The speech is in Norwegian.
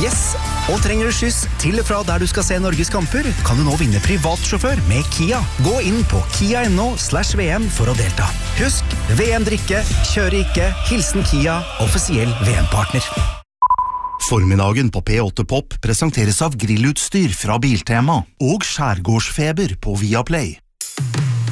Yes, og trenger du skyss til og fra der du skal se Norges kamper, kan du nå vinne privatsjåfør med Kia. Gå inn på kia.no/VM for å delta. Husk, VM drikke, kjøre ikke, hilsen Kia, offisiell VM-partner. Formiddagen på P8 Pop presenteres av grillutstyr fra Biltema og Skjærgårdsfeber på Viaplay.